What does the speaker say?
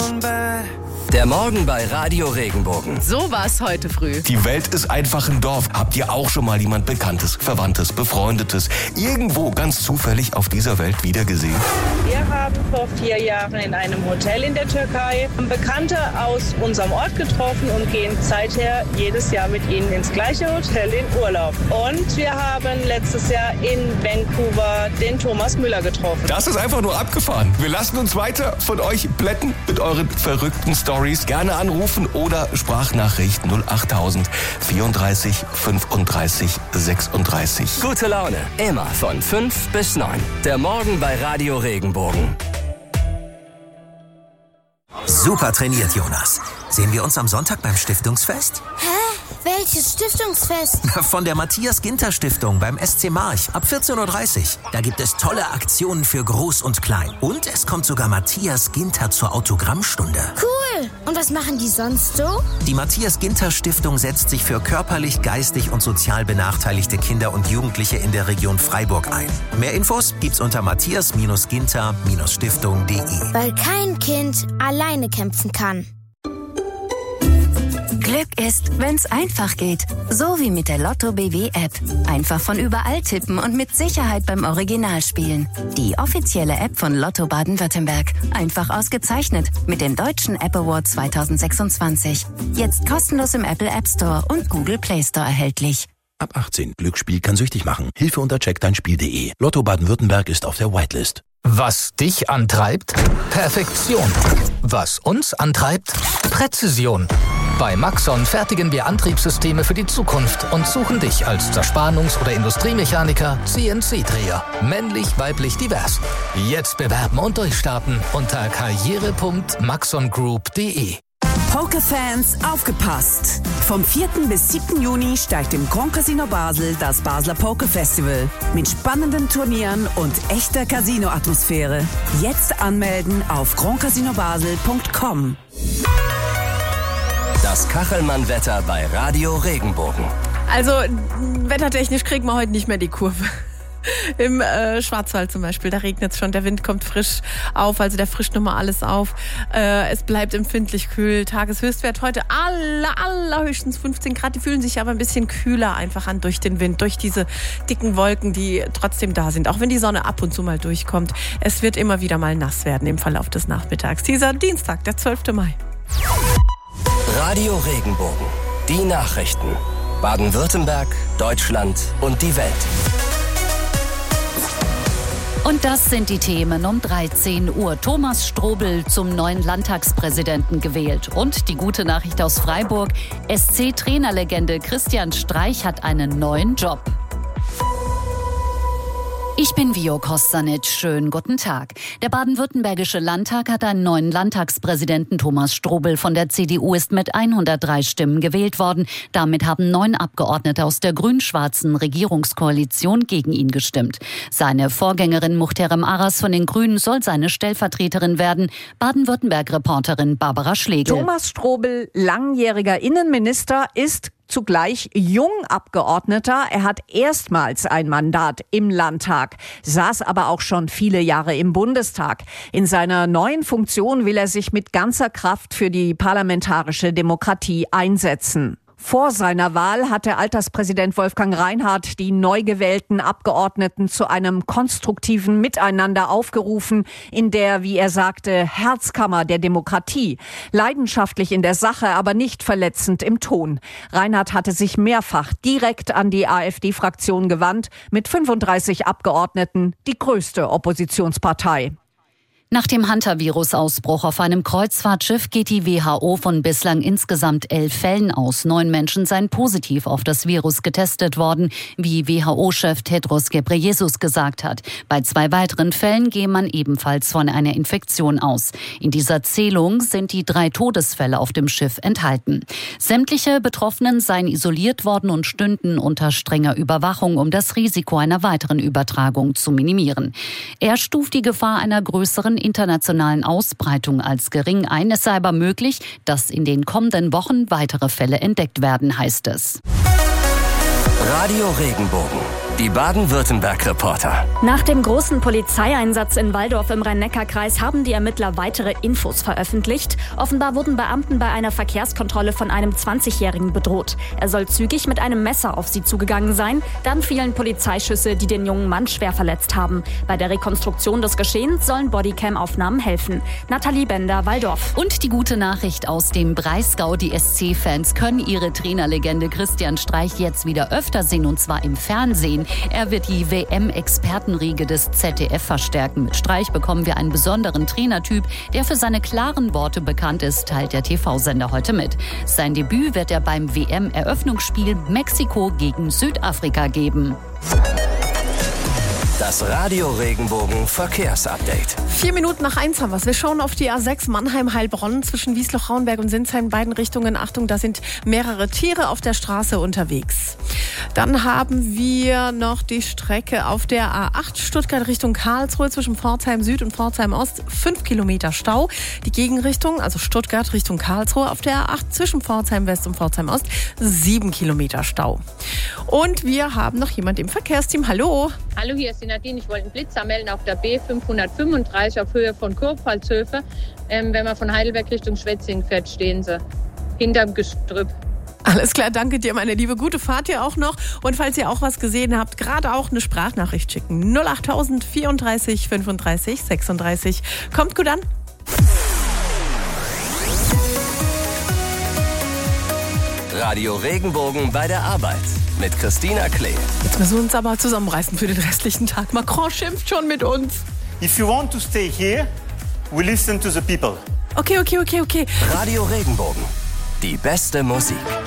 Der Morgen bei Radio Regenbogen. So war's heute früh. Die Welt ist einfach ein Dorf. Habt ihr auch schon mal jemand Bekanntes, Verwandtes, Befreundetes irgendwo ganz zufällig auf dieser Welt wiedergesehen? Wir haben vor 4 Jahren in einem Hotel in der Türkei Bekannte aus unserem Ort getroffen und gehen seither jedes Jahr mit ihnen ins gleiche Hotel in Urlaub. Und wir haben letztes Jahr in Vancouver den Thomas Müller getroffen. Das ist einfach nur abgefahren. Wir lassen uns weiter von euch plätten mit euren verrückten Stories. Gerne anrufen oder Sprachnachricht 08000 34 35 36. Gute Laune, immer von 5 bis 9. Der Morgen bei Radio Regenbogen. Super trainiert, Jonas. Sehen wir uns am Sonntag beim Stiftungsfest? Hä? Welches Stiftungsfest? Von der Matthias-Ginter-Stiftung beim SC March ab 14.30 Uhr. Da gibt es tolle Aktionen für Groß und Klein. Und es kommt sogar Matthias Ginter zur Autogrammstunde. Cool. Und was machen die sonst so? Die Matthias-Ginter-Stiftung setzt sich für körperlich, geistig und sozial benachteiligte Kinder und Jugendliche in der Region Freiburg ein. Mehr Infos gibt's unter matthias-ginter-stiftung.de. Weil kein Kind alleine kämpfen kann. Glück ist, wenn's einfach geht. So wie mit der Lotto BW App. Einfach von überall tippen und mit Sicherheit beim Original spielen. Die offizielle App von Lotto Baden-Württemberg. Einfach ausgezeichnet mit dem Deutschen App Award 2026. Jetzt kostenlos im Apple App Store und Google Play Store erhältlich. Ab 18. Glücksspiel kann süchtig machen. Hilfe unter checkdeinspiel.de. Lotto Baden-Württemberg ist auf der Whitelist. Was dich antreibt? Perfektion. Was uns antreibt? Präzision. Bei Maxon fertigen wir Antriebssysteme für die Zukunft und suchen dich als Zerspannungs- oder Industriemechaniker, CNC-Dreher. Männlich, weiblich, divers. Jetzt bewerben und durchstarten unter karriere.maxongroup.de. Pokerfans, aufgepasst! Vom 4. bis 7. Juni steigt im Grand Casino Basel das Basler Poker Festival mit spannenden Turnieren und echter Casino-Atmosphäre. Jetzt anmelden auf grandcasinobasel.com. Das Kachelmann-Wetter bei Radio Regenbogen. Also, wettertechnisch kriegen wir heute nicht mehr die Kurve. Im Schwarzwald zum Beispiel, da regnet es schon, der Wind kommt frisch auf, also der frischt nochmal alles auf. Es bleibt empfindlich kühl. Tageshöchstwert heute allerhöchstens 15 Grad. Die fühlen sich aber ein bisschen kühler einfach an durch den Wind, durch diese dicken Wolken, die trotzdem da sind. Auch wenn die Sonne ab und zu mal durchkommt. Es wird immer wieder mal nass werden im Verlauf des Nachmittags. Dieser Dienstag, der 12. Mai. Radio Regenbogen. Die Nachrichten. Baden-Württemberg, Deutschland und die Welt. Und das sind die Themen um 13 Uhr. Thomas Strobel zum neuen Landtagspräsidenten gewählt. Und die gute Nachricht aus Freiburg. SC-Trainerlegende Christian Streich hat einen neuen Job. Ich bin Vio Kostanic. Schönen guten Tag. Der baden-württembergische Landtag hat einen neuen Landtagspräsidenten. Thomas Strobel von der CDU ist mit 103 Stimmen gewählt worden. Damit haben 9 Abgeordnete aus der grün-schwarzen Regierungskoalition gegen ihn gestimmt. Seine Vorgängerin Muhterem Aras von den Grünen soll seine Stellvertreterin werden. Baden-Württemberg-Reporterin Barbara Schlegel. Thomas Strobel, langjähriger Innenminister, ist zugleich Jungabgeordneter. Er hat erstmals ein Mandat im Landtag, saß aber auch schon viele Jahre im Bundestag. In seiner neuen Funktion will er sich mit ganzer Kraft für die parlamentarische Demokratie einsetzen. Vor seiner Wahl hatte Alterspräsident Wolfgang Reinhardt die neu gewählten Abgeordneten zu einem konstruktiven Miteinander aufgerufen, in der, wie er sagte, Herzkammer der Demokratie. Leidenschaftlich in der Sache, aber nicht verletzend im Ton. Reinhardt hatte sich mehrfach direkt an die AfD-Fraktion gewandt, mit 35 Abgeordneten die größte Oppositionspartei. Nach dem Hantavirus-Ausbruch auf einem Kreuzfahrtschiff geht die WHO von bislang insgesamt 11 Fällen aus. 9 Menschen seien positiv auf das Virus getestet worden, wie WHO-Chef Tedros Ghebreyesus gesagt hat. Bei 2 weiteren Fällen gehe man ebenfalls von einer Infektion aus. In dieser Zählung sind die 3 Todesfälle auf dem Schiff enthalten. Sämtliche Betroffenen seien isoliert worden und stünden unter strenger Überwachung, um das Risiko einer weiteren Übertragung zu minimieren. Er stuft die Gefahr einer größeren internationalen Ausbreitung als gering ein. Es sei aber möglich, dass in den kommenden Wochen weitere Fälle entdeckt werden, heißt es. Radio Regenbogen. Die Baden-Württemberg-Reporter. Nach dem großen Polizeieinsatz in Walldorf im Rhein-Neckar-Kreis haben die Ermittler weitere Infos veröffentlicht. Offenbar wurden Beamten bei einer Verkehrskontrolle von einem 20-Jährigen bedroht. Er soll zügig mit einem Messer auf sie zugegangen sein. Dann fielen Polizeischüsse, die den jungen Mann schwer verletzt haben. Bei der Rekonstruktion des Geschehens sollen Bodycam-Aufnahmen helfen. Nathalie Bender, Walldorf. Und die gute Nachricht aus dem Breisgau. Die SC-Fans können ihre Trainerlegende Christian Streich jetzt wieder öfter sehen, und zwar im Fernsehen. Er wird die WM-Expertenriege des ZDF verstärken. Mit Streich bekommen wir einen besonderen Trainertyp, der für seine klaren Worte bekannt ist, teilt der TV-Sender heute mit. Sein Debüt wird er beim WM-Eröffnungsspiel Mexiko gegen Südafrika geben. Das Radio Regenbogen Verkehrsupdate. 4 Minuten nach 1 haben wir es. Wir schauen auf die A6 Mannheim-Heilbronn zwischen Wiesloch-Rauenberg und Sinsheim in beiden Richtungen. Achtung, da sind mehrere Tiere auf der Straße unterwegs. Dann haben wir noch die Strecke auf der A8 Stuttgart Richtung Karlsruhe zwischen Pforzheim Süd und Pforzheim Ost. 5 Kilometer Stau. Die Gegenrichtung, also Stuttgart Richtung Karlsruhe auf der A8 zwischen Pforzheim West und Pforzheim Ost. 7 Kilometer Stau. Und wir haben noch jemand im Verkehrsteam. Hallo. Hallo, hier ist die Nadine. Ich wollte einen Blitzer melden auf der B535 auf Höhe von Kurpfalzhöfe. Wenn man von Heidelberg Richtung Schwetzingen fährt, stehen sie hinterm Gestrüpp. Alles klar, danke dir, meine Liebe. Gute Fahrt dir auch noch. Und falls ihr auch was gesehen habt, gerade auch eine Sprachnachricht schicken. 08000 34 35 36. Kommt gut an. Radio Regenbogen bei der Arbeit mit Christina Klee. Jetzt müssen wir uns aber zusammenreißen für den restlichen Tag. Macron schimpft schon mit uns. If you want to stay here, we listen to the people. Okay. Radio Regenbogen. Die beste Musik.